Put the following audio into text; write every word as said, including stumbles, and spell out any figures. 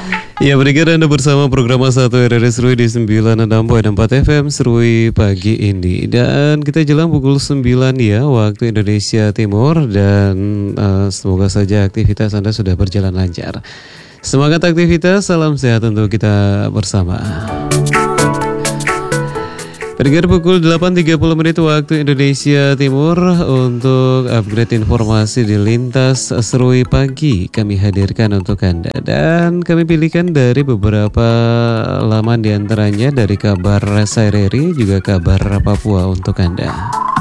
Ya, berikan Anda bersama program satu R R S Serui di sembilan puluh enam koma empat F M Serui pagi ini. Dan kita jelang pukul sembilan ya, waktu Indonesia Timur. Dan uh, semoga saja aktivitas Anda sudah berjalan lancar. Semangat aktivitas, salam sehat untuk kita bersama. Pendengar, pukul delapan tiga puluh menit waktu Indonesia Timur. Untuk upgrade informasi di Lintas Serui Pagi kami hadirkan untuk Anda. Dan kami pilihkan dari beberapa laman, diantaranya dari kabar Saireri juga kabar Papua untuk Anda.